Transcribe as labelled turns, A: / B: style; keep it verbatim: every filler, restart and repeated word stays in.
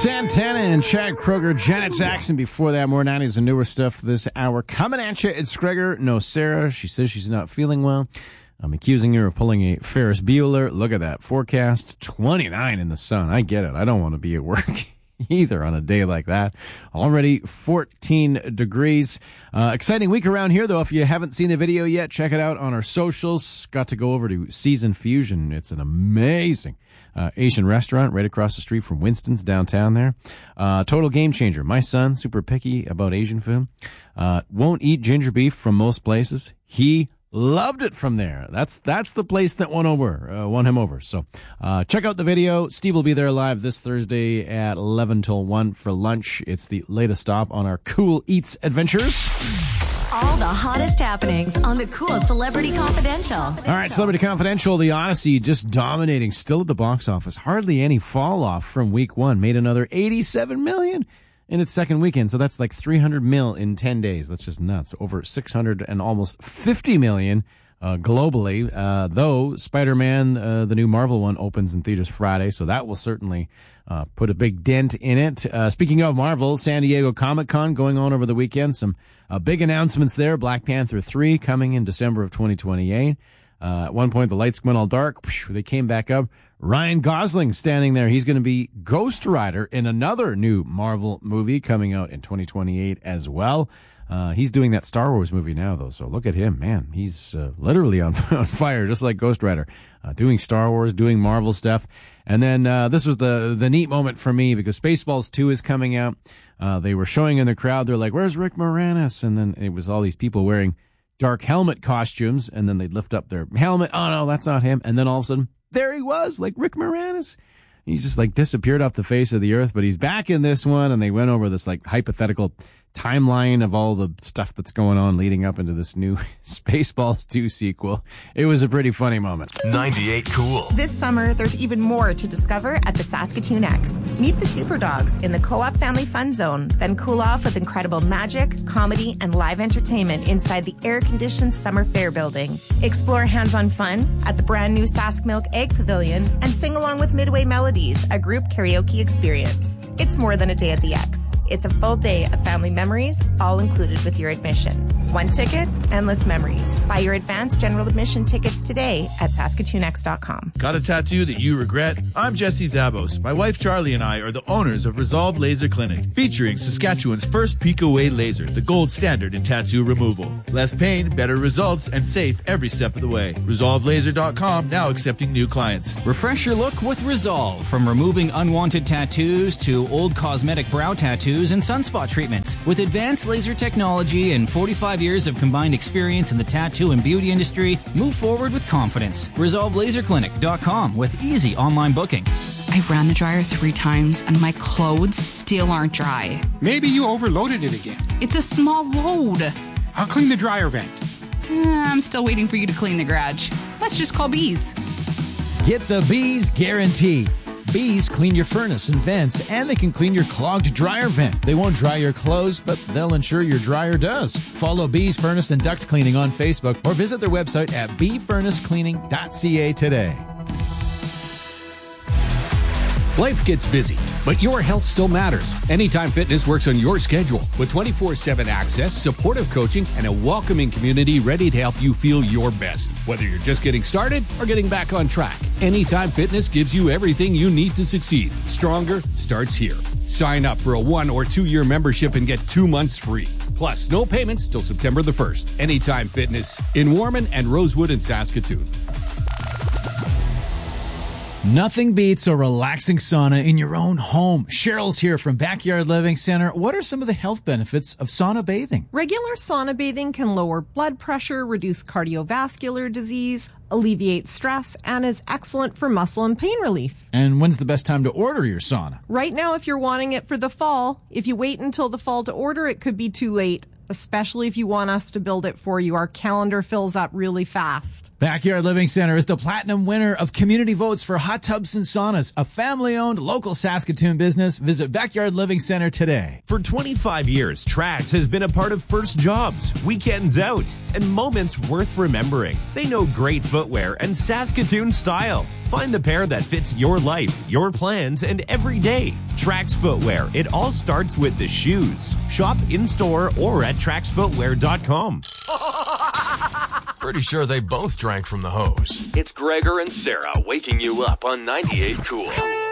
A: Santana and Chad Kroger, Janet Jackson. Before that, more nineties and newer stuff this hour. Coming at you, it's Gregor. No, Sarah. She says she's not feeling well. I'm accusing her of pulling a Ferris Bueller. Look at that forecast. twenty-nine in the sun. I get it. I don't want to be at work either on a day like that. Already fourteen degrees. Uh, exciting week around here, though. If you haven't seen the video yet, check it out on our socials. Got to go over to Season Fusion. It's an amazing uh, Asian restaurant right across the street from Winston's downtown there. Uh, total game changer. My son, super picky about Asian food. Uh, won't eat ginger beef from most places. He loved it from there. That's that's the place that won over, uh, won him over. So uh, check out the video. Steve will be there live this Thursday at eleven till one for lunch. It's the latest stop on our Cool Eats adventures.
B: All the hottest happenings on the Cool Celebrity Confidential.
A: All right, Celebrity Confidential, The Odyssey just dominating, still at the box office. Hardly any fall off from week one. Made another eighty-seven million dollars in its second weekend, so that's like three hundred mil in ten days. That's just nuts. Over six hundred and almost fifty million uh, globally. Uh, though Spider-Man, uh, the new Marvel one, opens in theaters Friday, so that will certainly uh, put a big dent in it. Uh, speaking of Marvel, San Diego Comic-Con going on over the weekend. Some uh, big announcements there. Black Panther three coming in December of twenty twenty-eight. Uh, at one point, the lights went all dark. They came back up. Ryan Gosling standing there. He's going to be Ghost Rider in another new Marvel movie coming out in twenty twenty-eight as well. Uh, he's doing that Star Wars movie now, though, so look at him, man. He's uh, literally on, on fire, just like Ghost Rider, uh, doing Star Wars, doing Marvel stuff. And then uh, this was the the neat moment for me because Spaceballs two is coming out. Uh, they were showing in the crowd. They're like, where's Rick Moranis? And then it was all these people wearing dark helmet costumes, and then they'd lift up their helmet. Oh, no, that's not him. And then all of a sudden, there he was, like Rick Moranis. He's just like disappeared off the face of the earth, but he's back in this one, and they went over this like hypothetical timeline of all the stuff that's going on leading up into this new Spaceballs two sequel. It was a pretty funny moment.
C: ninety-eight Cool.
D: This summer, there's even more to discover at the Saskatoon X. Meet the Super Dogs in the Co-op Family Fun Zone, then cool off with incredible magic, comedy, and live entertainment inside the air-conditioned Summer Fair building. Explore hands-on fun at the brand new Sask Milk Egg Pavilion and sing along with Midway Melodies, a group karaoke experience. It's more than a day at the X. It's a full day of family memories, all included with your admission. One ticket, endless memories. Buy your advanced general admission tickets today at Saskatoon X dot com.
E: Got a tattoo that you regret? I'm Jesse Zabos. My wife Charlie and I are the owners of Resolve Laser Clinic, featuring Saskatchewan's first peek-away laser, the gold standard in tattoo removal. Less pain, better results, and safe every step of the way. Resolve Laser dot com, now accepting new clients.
F: Refresh your look with Resolve, from removing unwanted tattoos to old cosmetic brow tattoos and sunspot treatments. With advanced laser technology and forty-five years of combined experience in the tattoo and beauty industry, move forward with confidence. Resolve Laser Clinic dot com with easy online booking.
G: I've ran the dryer three times and my clothes still aren't dry.
H: Maybe you overloaded it again.
G: It's a small load.
H: I'll clean the dryer vent.
G: Uh, I'm still waiting for you to clean the garage. Let's just call Bees.
I: Get the Bees guarantee. Bees clean your furnace and vents, and they can clean your clogged dryer vent. They won't dry your clothes, but they'll ensure your dryer does. Follow Bees Furnace and Duct Cleaning on Facebook or visit their website at bee furnace cleaning dot c a today.
J: Life gets busy, but your health still matters. Anytime Fitness works on your schedule with twenty-four seven access, supportive coaching, and a welcoming community ready to help you feel your best. Whether you're just getting started or getting back on track, Anytime Fitness gives you everything you need to succeed. Stronger starts here. Sign up for a one or two year membership and get two months free. Plus, no payments till September the first. Anytime Fitness in Warman and Rosewood in Saskatoon.
I: Nothing beats a relaxing sauna in your own home. Cheryl's here from Backyard Living Center. What are some of the health benefits of sauna bathing?
K: Regular sauna bathing can lower blood pressure, reduce cardiovascular disease, alleviate stress, and is excellent for muscle and pain relief.
I: And when's the best time to order your sauna?
K: Right now, if you're wanting it for the fall. If you wait until the fall to order, it could be too late. A especially if you want us to build it for you. Our calendar fills up really fast.
I: Backyard Living Center is the platinum winner of community votes for hot tubs and saunas, a family-owned local Saskatoon business. Visit Backyard Living Center today.
C: For twenty-five years, Trax has been a part of first jobs, weekends out, and moments worth remembering. They know great footwear and Saskatoon style. Find the pair that fits your life, your plans, and every day. Trax Footwear. It all starts with the shoes. Shop in-store or at trax footwear dot com.
L: Pretty sure they both drank from the hose.
M: It's Gregor and Sarah waking you up on ninety-eight Cool.